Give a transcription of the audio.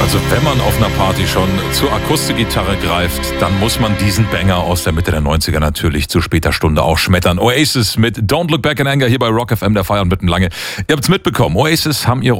Also wenn man auf einer Party schon zur Akustikgitarre greift, dann muss man diesen Banger aus der Mitte der 90er natürlich zu später Stunde auch schmettern. Oasis mit Don't Look Back in Anger hier bei Rock FM, der Feiern mitten lange. Ihr habt's mitbekommen, Oasis haben ihre